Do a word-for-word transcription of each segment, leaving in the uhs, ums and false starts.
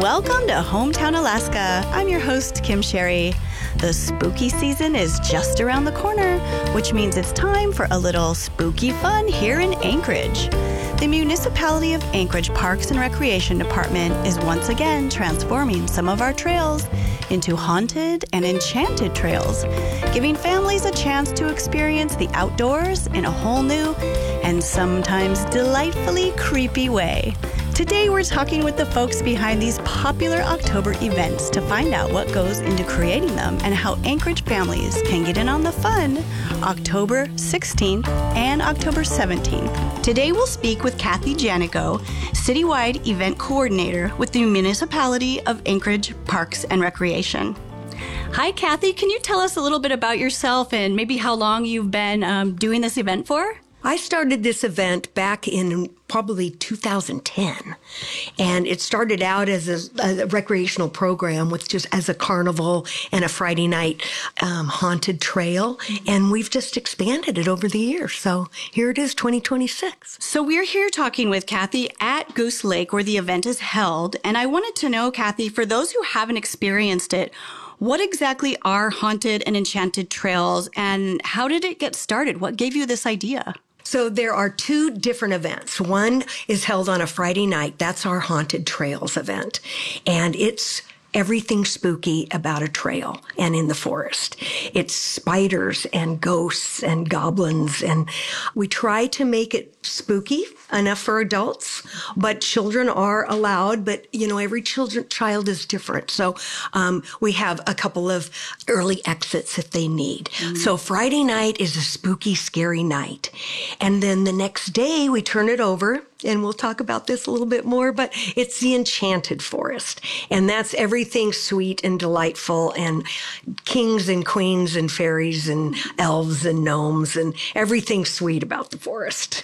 Welcome to Hometown Alaska. I'm your host, Kim Sherry. The spooky season is just around the corner, which means it's time for a little spooky fun here in Anchorage. The Municipality of Anchorage Parks and Recreation Department is once again transforming some of our trails into haunted and enchanted trails, giving families a chance to experience the outdoors in a whole new and sometimes delightfully creepy way. Today, we're talking with the folks behind these popular October events to find out what goes into creating them and how Anchorage families can get in on the fun October sixteenth and October seventeenth. Today, we'll speak with Kathy Janico, Citywide Event Coordinator with the Municipality of Anchorage Parks and Recreation. Hi, Kathy. Can you tell us a little bit about yourself and maybe how long you've been um, doing this event for? I started this event back in probably two thousand ten, and it started out as a, a recreational program with just as a carnival and a Friday night um, haunted trail, and we've just expanded it over the years. So here it is, twenty twenty-six. So we're here talking with Kathy at Goose Lake where the event is held, and I wanted to know, Kathy, for those who haven't experienced it, what exactly are haunted and enchanted trails, and how did it get started? What gave you this idea? So there are two different events. One is held on a Friday night. That's our Haunted Trails event. And it's everything spooky about a trail and in the forest. It's spiders and ghosts and goblins. And we try to make it spooky enough for adults, but children are allowed. But, you know, every children, child is different. So um, we have a couple of early exits if they need. Mm-hmm. So Friday night is a spooky, scary night. And then the next day we turn it over, and we'll talk about this a little bit more, but it's the Enchanted Forest. And that's everything sweet and delightful and kings and queens and fairies and elves and gnomes and everything sweet about the forest.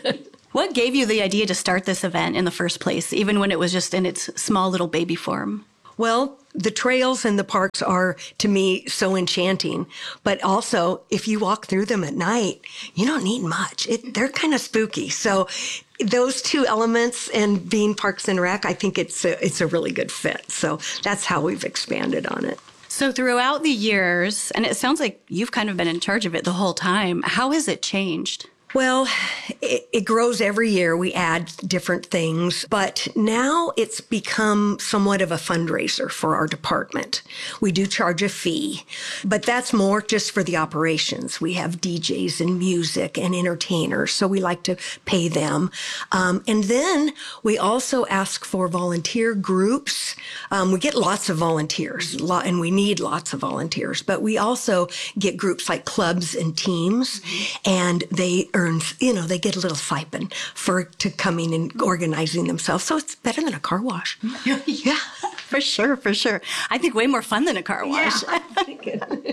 What gave you the idea to start this event in the first place, even when it was just in its small little baby form? Well, the trails and the parks are, to me, so enchanting. But also, if you walk through them at night, you don't need much. It, they're kind of spooky. So those two elements and being Parks and Rec, I think it's a, it's a really good fit. So that's how we've expanded on it. So throughout the years, and it sounds like you've kind of been in charge of it the whole time, how has it changed? Well, it, it grows every year. We add different things, but now it's become somewhat of a fundraiser for our department. We do charge a fee, but that's more just for the operations. We have D Js and music and entertainers, so we like to pay them. Um, and then we also ask for volunteer groups. Um, we get lots of volunteers, lot, and we need lots of volunteers, but we also get groups like clubs and teams, and they earn you know, they get a little stipend for to coming and organizing themselves. So it's better than a car wash. Yeah, for sure, for sure. I think way more fun than a car wash. Yeah, I think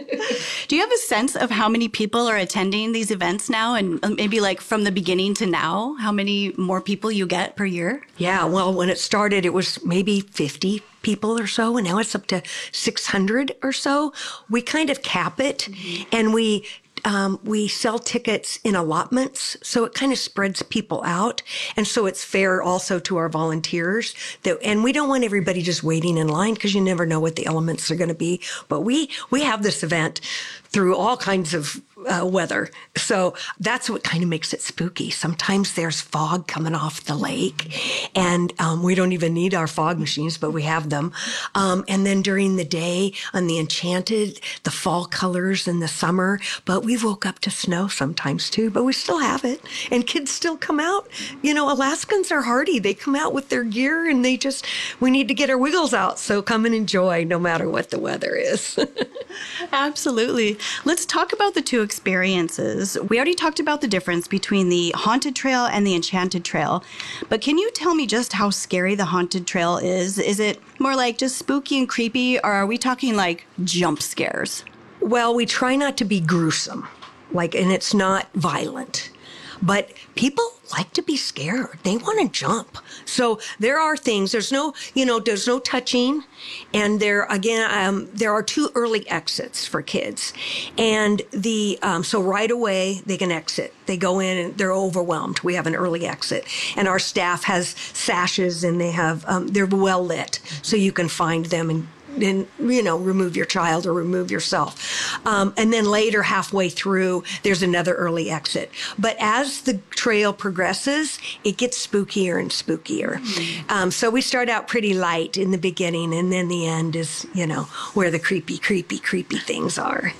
Do you have a sense of how many people are attending these events now? And maybe like from the beginning to now, how many more people you get per year? Yeah, well, when it started, it was maybe fifty people or so, and now it's up to six hundred or so. We kind of cap it, mm-hmm. and we Um, we sell tickets in allotments, so it kind of spreads people out. And so it's fair also to our volunteers. That, and we don't want everybody just waiting in line because you never know what the elements are going to be. But we, we have this event through all kinds of uh, weather. So that's what kind of makes it spooky. Sometimes there's fog coming off the lake, and um, we don't even need our fog machines, but we have them. Um, and then during the day on the Enchanted, the fall colors in the summer, but we woke up to snow sometimes too, but we still have it. And kids still come out. You know, Alaskans are hardy. They come out with their gear, and they just, we need to get our wiggles out. So come and enjoy no matter what the weather is. Absolutely. Let's talk about the two experiences. We already talked about the difference between the Haunted Trail and the Enchanted Trail, but can you tell me just how scary the Haunted Trail is? Is it more like just spooky and creepy, or are we talking like jump scares? Well, we try not to be gruesome, like, and it's not violent. but people like to be scared. They want to jump. So there are things, there's no, you know, there's no touching. And there, again, um, there are two early exits for kids. And the, um, so right away they can exit. They go in and they're overwhelmed. We have an early exit. And our staff has sashes and they have, um, they're well lit. So you can find them and and, you know, remove your child or remove yourself. Um, and then later, halfway through, there's another early exit. But as the trail progresses, it gets spookier and spookier. Mm-hmm. Um, so we start out pretty light in the beginning, and then the end is, you know, where the creepy, creepy, creepy things are.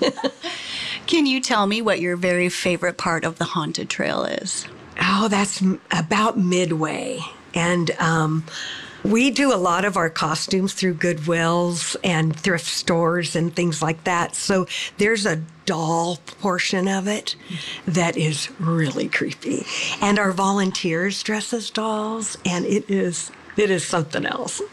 Can you tell me what your very favorite part of the haunted trail is? Oh, that's m- about midway. And, um, we do a lot of our costumes through Goodwills and thrift stores and things like that. So there's a doll portion of it that is really creepy. And our volunteers dress as dolls, and it is it is something else.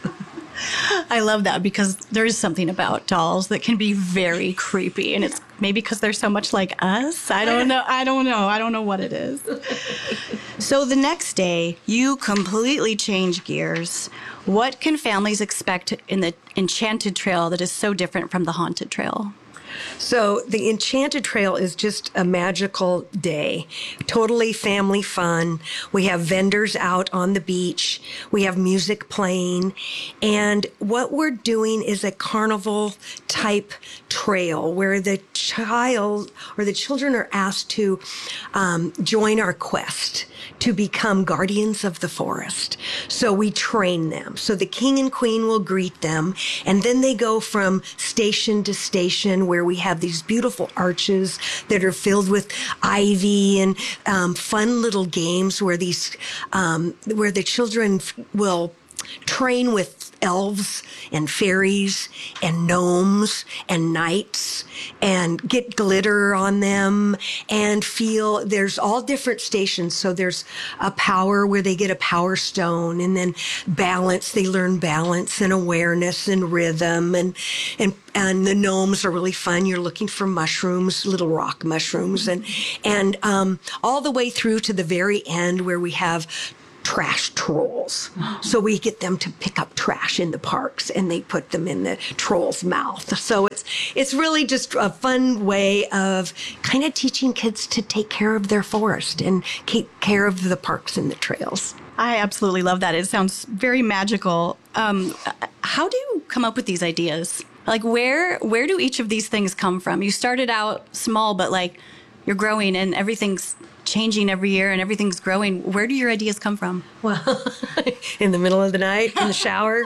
I love that because there is something about dolls that can be very creepy, and it's maybe because they're so much like us. I don't know. I don't know. I don't know what it is. So the next day, you completely change gears. What can families expect in the Enchanted Trail that is so different from the Haunted Trail? So the Enchanted Trail is just a magical day. Totally family fun. We have vendors out on the beach. We have music playing. And what we're doing is a carnival type trail where the child or the children are asked to um, join our quest to become guardians of the forest. So we train them. So the king and queen will greet them, and then they go from station to station where we have these beautiful arches that are filled with ivy and um, fun little games where these um, where the children will train with elves and fairies and gnomes and knights and get glitter on them and feel there's all different stations. So there's a power where they get a power stone, and then balance. They learn balance and awareness and rhythm, and and and the gnomes are really fun. You're looking for mushrooms, little rock mushrooms, and and um, all the way through to the very end where we have trash trolls. So we get them to pick up trash in the parks and they put them in the troll's mouth. So it's it's really just a fun way of kind of teaching kids to take care of their forest and take care of the parks and the trails. I absolutely love that. It sounds very magical. Um, how do you come up with these ideas? Like where where do each of these things come from? You started out small, but like you're growing and everything's changing every year and everything's growing. Where do your ideas come from? Well, in the middle of the night, in the shower,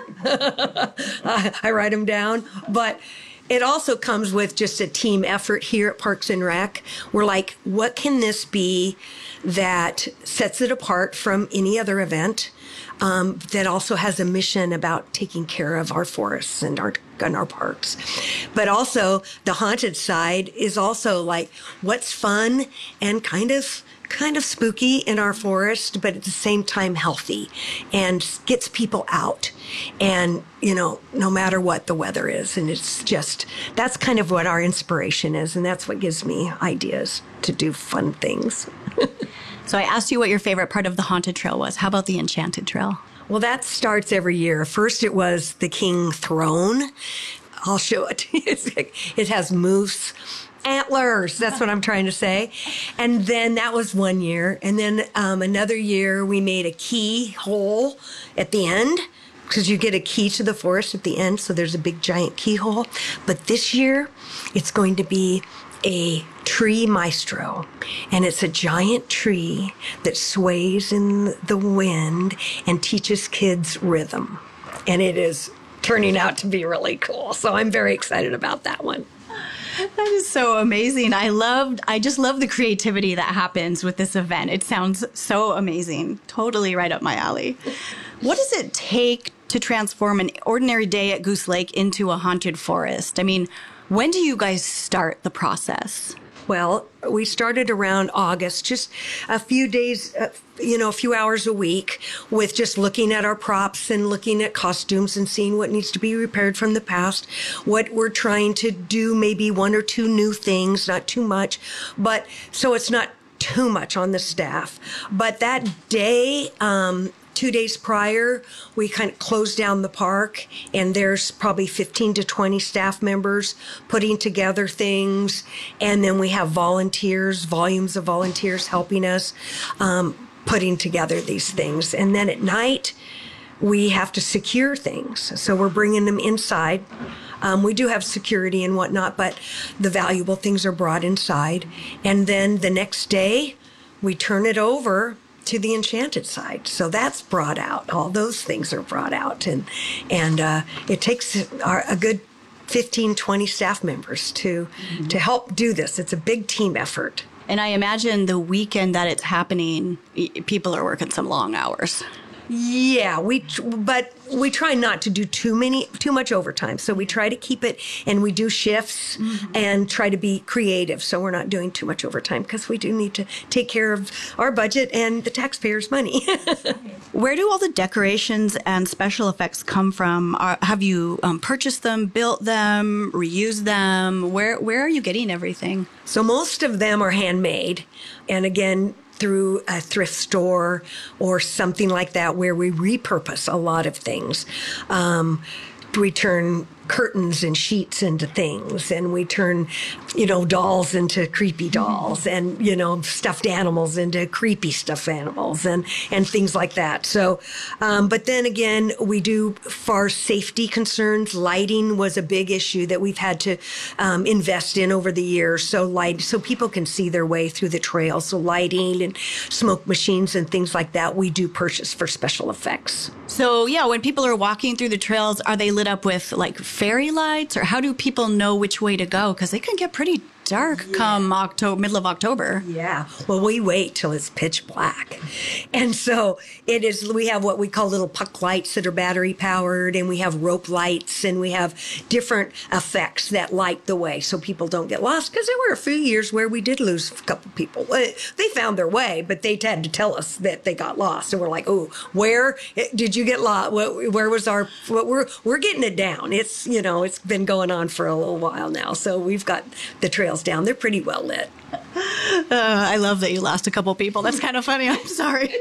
I, I write them down. But it also comes with just a team effort here at Parks and Rec. We're like, what can this be that sets it apart from any other event? Um, that also has a mission about taking care of our forests and our and our parks. But also the haunted side is also like what's fun and kind of kind of spooky in our forest, but at the same time healthy and gets people out. And, you know, no matter what the weather is. And it's just, that's kind of what our inspiration is. And that's what gives me ideas to do fun things. So I asked you what your favorite part of the Haunted Trail was. How about the Enchanted Trail? Well, that starts every year. First, it was the King Throne. I'll show it. It has moose antlers. That's what I'm trying to say. And then that was one year. And then um, another year, we made a keyhole at the end because you get a key to the forest at the end. So there's a big giant keyhole. But this year, it's going to be a tree maestro, and it's a giant tree that sways in the wind and teaches kids rhythm, and it is turning out to be really cool. So I'm very excited about that one. That is so amazing. I loved, I just love the creativity that happens with this event. It sounds so amazing. Totally right up my alley. What does it take to transform an ordinary day at Goose Lake into a haunted forest? I mean, when do you guys start the process? Well, we started around August, just a few days, uh, you know, a few hours a week with just looking at our props and looking at costumes and seeing what needs to be repaired from the past, what we're trying to do, maybe one or two new things, not too much, but so it's not too much on the staff. But that day, um, two days prior, we kind of closed down the park, and there's probably fifteen to twenty staff members putting together things. And then we have volunteers, volumes of volunteers helping us um, putting together these things. And then at night, we have to secure things. So we're bringing them inside. Um, we do have security and whatnot, but the valuable things are brought inside. And then the next day, we turn it over to the enchanted side. So that's brought out. All those things are brought out. And and uh, it takes our, a good fifteen, twenty staff members to mm-hmm. to help do this. It's a big team effort. And I imagine the weekend that it's happening, people are working some long hours. Yeah, we but we try not to do too many too much overtime. So we try to keep it, and we do shifts mm-hmm. and try to be creative. So we're not doing too much overtime because we do need to take care of our budget and the taxpayers' money. Where do all the decorations and special effects come from? Are, have you um, purchased them, built them, reused them? Where where are you getting everything? So most of them are handmade, and again, through a thrift store or something like that, where we repurpose a lot of things. Um, we turn curtains and sheets into things, and we turn, you know, dolls into creepy dolls, and, you know, stuffed animals into creepy stuffed animals, and, and things like that. So, um, but then again, we do, for safety concerns, lighting was a big issue that we've had to um, invest in over the years. So light, so people can see their way through the trail. So lighting and smoke machines and things like that, we do purchase for special effects. So yeah, when people are walking through the trails, are they lit up with like fairy lights, or how do people know which way to go? Because they can get pretty dark yeah. come October, middle of October. Yeah. Well, we wait till it's pitch black. And so it is, we have what we call little puck lights that are battery powered, and we have rope lights, and we have different effects that light the way so people don't get lost. Because there were a few years where we did lose a couple people. They found their way, but they had to tell us that they got lost. And we're like, oh, where did you get lost? Where was our, what we're, we're getting it down. It's, you know, it's been going on for a little while now. So we've got the trail down. They're pretty well lit. Uh, I love that you lost a couple people. That's kind of funny. I'm sorry.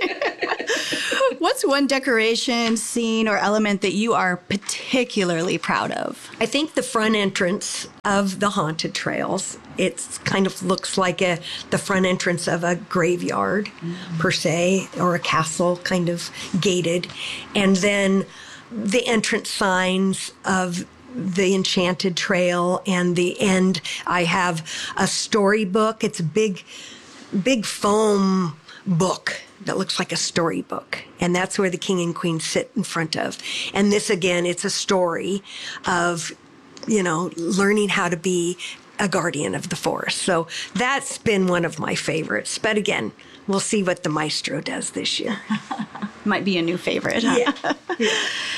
What's one decoration, scene, or element that you are particularly proud of? I think the front entrance of the haunted trails. It kind of looks like a the front entrance of a graveyard, mm-hmm. per se, or a castle, kind of gated. And then the entrance signs of the Enchanted Trail, and the end, I have a storybook. It's a big, big foam book that looks like a storybook. And that's where the king and queen sit in front of. And this, again, it's a story of, you know, learning how to be a guardian of the forest. So that's been one of my favorites. But again, we'll see what the maestro does this year. Might be a new favorite. Huh? Yeah. yeah.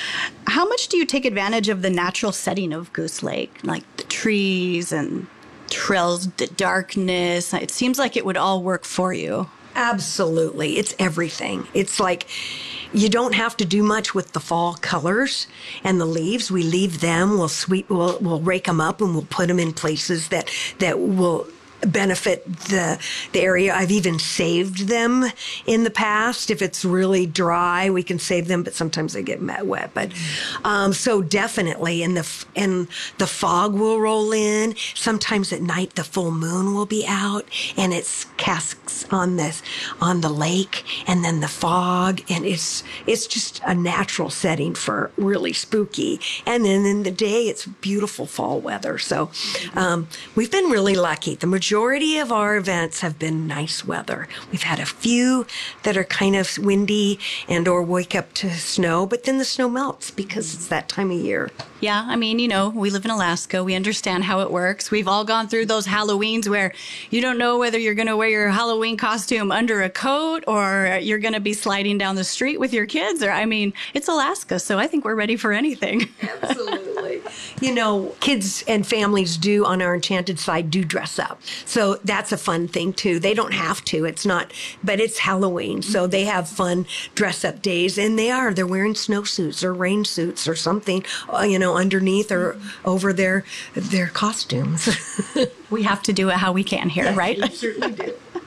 How much do you take advantage of the natural setting of Goose Lake, like the trees and trails, the darkness? It seems like it would all work for you. Absolutely. It's everything. It's like you don't have to do much with the fall colors and the leaves. We leave them. We'll sweep. We'll, we'll rake them up, and we'll put them in places that that will benefit the the area. I've even saved them in the past. If it's really dry, we can save them, but sometimes they get wet. But um, so definitely, and the and the fog will roll in. Sometimes at night, the full moon will be out, and it's casts on this on the lake, and then the fog, and it's it's just a natural setting for really spooky. And then in the day, it's beautiful fall weather. So um, we've been really lucky. The majority Majority of our events have been nice weather. We've had a few that are kind of windy and or wake up to snow, but then the snow melts because it's that time of year. Yeah, I mean, you know, we live in Alaska. We understand how it works. We've all gone through those Halloweens where you don't know whether you're going to wear your Halloween costume under a coat or you're going to be sliding down the street with your kids. Or, I mean, it's Alaska, so I think we're ready for anything. Absolutely. You know, kids and families do on our Enchanted side do dress up. So that's a fun thing too. They don't have to. It's not, but it's Halloween. So they have fun dress up days, and they are, they're wearing snowsuits or rain suits or something, uh, you know, underneath or over their, their costumes. We have to do it how we can here, yes, right? We certainly do.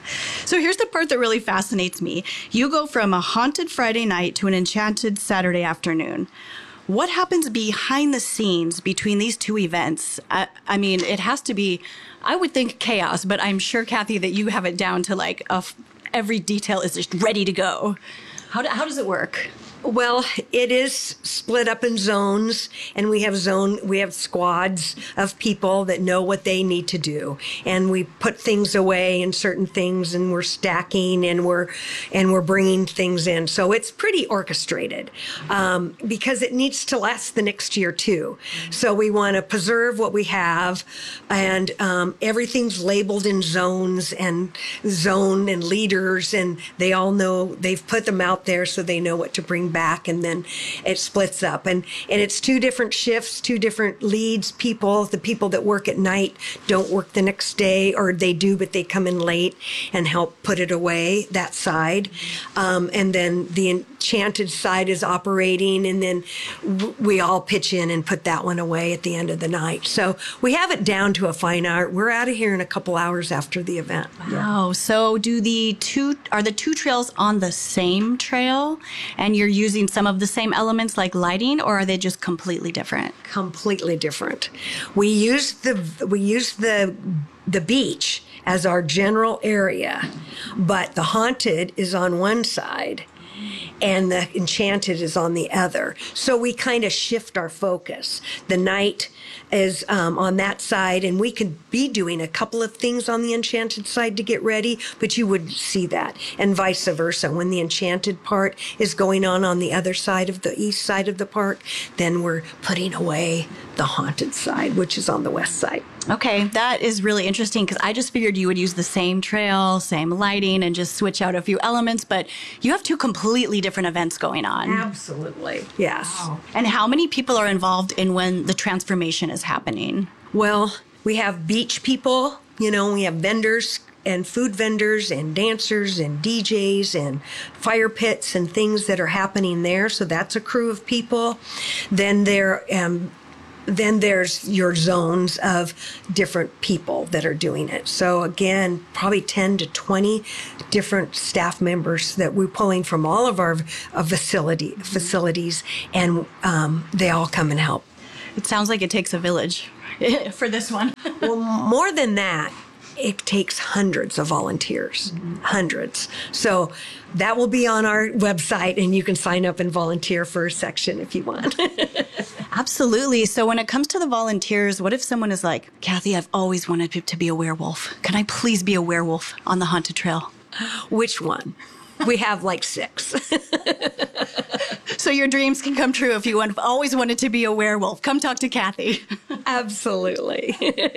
So here's the part that really fascinates me. You go from a haunted Friday night to an enchanted Saturday afternoon. What happens behind the scenes between these two events? I, I mean, it has to be, I would think chaos, but I'm sure, Kathy, that you have it down to like a, every detail is just ready to go. How, do, how does it work? Well, it is split up in zones, and we have zone, we have squads of people that know what they need to do, and we put things away in certain things, and we're stacking, and we're and we're bringing things in. So it's pretty orchestrated um, because it needs to last the next year too. So we want to preserve what we have, and um, everything's labeled in zones and zone and leaders, and they all know they've put them out there so they know what to bring back, and then it splits up, and and it's two different shifts, two different leads. People, the people that work at night don't work the next day, or they do, but they come in late and help put it away, that side, um, and then the enchanted side is operating, and then w- we all pitch in and put that one away at the end of the night. So we have it down to a fine art. We're out of here in a couple hours after the event. Wow. So do the two, are the two trails on the same trail, and you're using some of the same elements like lighting, or are they just completely different? Completely different. We use the we use the the beach as our general area, but the haunted is on one side and the enchanted is on the other. So we kind of shift our focus. The night is um, on that side, and we could be doing a couple of things on the enchanted side to get ready, but you wouldn't see that, and vice versa. When the enchanted part is going on on the other side of the east side of the park, then we're putting away the haunted side, which is on the west side. Okay, that is really interesting, because I just figured you would use the same trail, same lighting, and just switch out a few elements, but you have two completely different events going on. Absolutely. Yes. Wow. And how many people are involved in when the transformation is happening? Well, we have beach people, you know, we have vendors and food vendors and dancers and D Js and fire pits and things that are happening there. So that's a crew of people. Then there um Then there's your zones of different people that are doing it. So again, probably ten to twenty different staff members that we're pulling from all of our uh, facility facilities, and um, they all come and help. It sounds like it takes a village for this one. Well, more than that, it takes hundreds of volunteers, mm-hmm. hundreds. So that will be on our website, and you can sign up and volunteer for a section if you want. Absolutely. So when it comes to the volunteers, what if someone is like, Kathy, I've always wanted to be a werewolf. Can I please be a werewolf on the haunted trail? Which one? We have like six. So your dreams can come true if you want, always wanted to be a werewolf. Come talk to Kathy. Absolutely.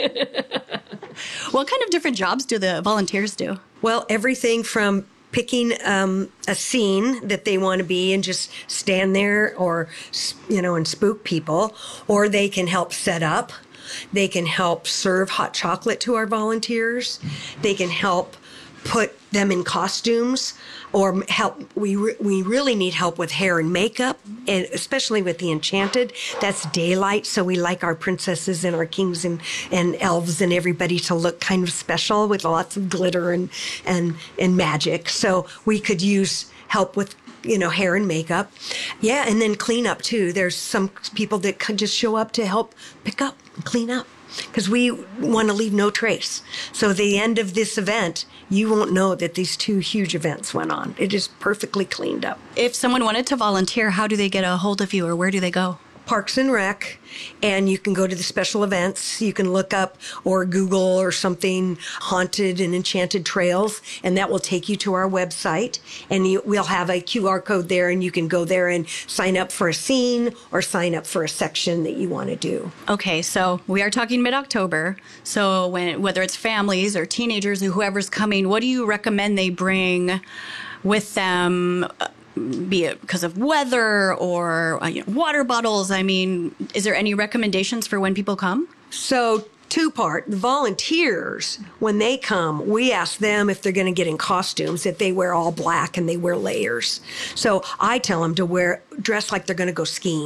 What kind of different jobs do the volunteers do? Well, everything from picking um, a scene that they want to be and just stand there, or, you know, and spook people, or they can help set up. They can help serve hot chocolate to our volunteers. They can help put them in costumes, or help. We re- we really need help with hair and makeup, and especially with the enchanted. That's daylight, so we like our princesses and our kings and, and elves and everybody to look kind of special with lots of glitter and and and magic. So we could use help with, you know, hair and makeup. Yeah, and then clean up too. There's some people that could just show up to help pick up and clean up, because we want to leave no trace. So at the end of this event, you won't know that these two huge events went on. It is perfectly cleaned up. If someone wanted to volunteer, how do they get a hold of you, or where do they go? Parks and Rec, and you can go to the special events. You can look up or Google or something, haunted and enchanted trails, and that will take you to our website. And you, we'll have a Q R code there, and you can go there and sign up for a scene or sign up for a section that you want to do. Okay, so we are talking mid-October. So when, whether it's families or teenagers or whoever's coming, what do you recommend they bring with them? Be it because of weather or uh, you know, water bottles. I mean, is there any recommendations for when people come? So two part, the volunteers, when they come, we ask them if they're going to get in costumes, if they wear all black and they wear layers. So I tell them to wear, dress like they're going to go skiing.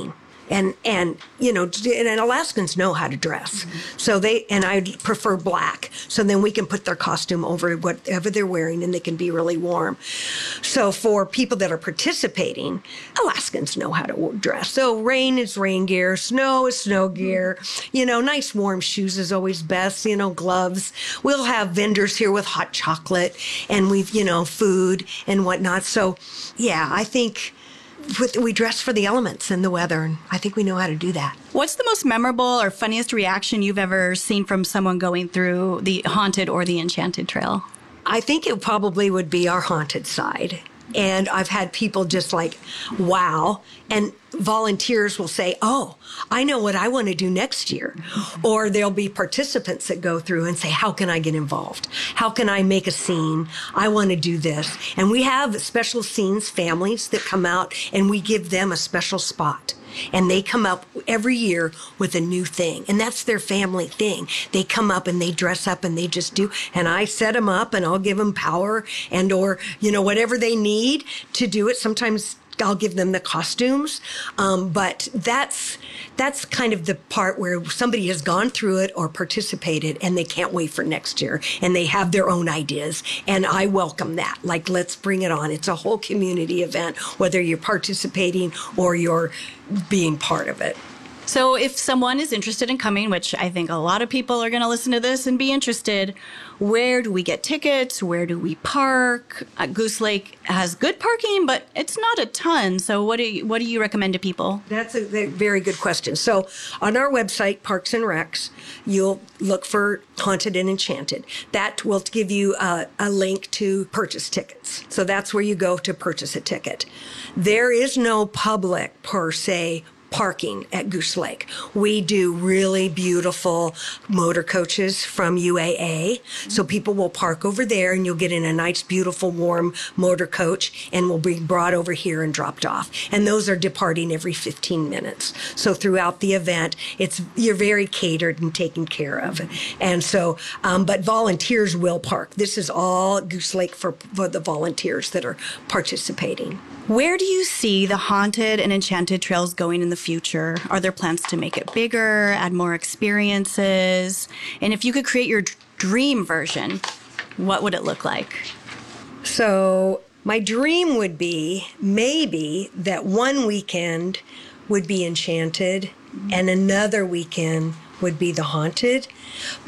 And, and, you know, and Alaskans know how to dress. Mm-hmm. So they, and I prefer black. So then we can put their costume over whatever they're wearing and they can be really warm. So for people that are participating, Alaskans know how to dress. So rain is rain gear, snow is snow gear, you know, nice warm shoes is always best, you know, gloves. We'll have vendors here with hot chocolate and we've, you know, food and whatnot. So yeah, I think we dress for the elements and the weather, and I think we know how to do that. What's the most memorable or funniest reaction you've ever seen from someone going through the Haunted or the Enchanted Trail? I think it probably would be our haunted side. And I've had people just like, wow. And volunteers will say, oh, I know what I want to do next year. Or there'll be participants that go through and say, how can I get involved? How can I make a scene? I want to do this. And we have special scenes families that come out and we give them a special spot. And they come up every year with a new thing. And that's their family thing. They come up and they dress up and they just do. And I set them up and I'll give them power and or, you know, whatever they need to do it. Sometimes I'll give them the costumes. Um, but that's that's kind of the part where somebody has gone through it or participated and they can't wait for next year and they have their own ideas. And I welcome that. Like, let's bring it on. It's a whole community event, whether you're participating or you're being part of it. So if someone is interested in coming, which I think a lot of people are going to listen to this and be interested, where do we get tickets? Where do we park? Uh, Goose Lake has good parking, but it's not a ton. So what do you, what do you recommend to people? That's a very good question. So on our website, Parks and Recs, you'll look for Haunted and Enchanted. That will give you a, a link to purchase tickets. So that's where you go to purchase a ticket. There is no public, per se, parking at Goose Lake. We do really beautiful motor coaches from U A A. So people will park over there and you'll get in a nice, beautiful, warm motor coach and will be brought over here and dropped off. And those are departing every fifteen minutes. So throughout the event, it's you're very catered and taken care of. And so, um, but volunteers will park. This is all Goose Lake for, for the volunteers that are participating. Where do you see the Haunted and Enchanted Trails going in the future? Are there plans to make it bigger, add more experiences? And if you could create your d- dream version, what would it look like? So my dream would be maybe that one weekend would be Enchanted and another weekend would be the Haunted. But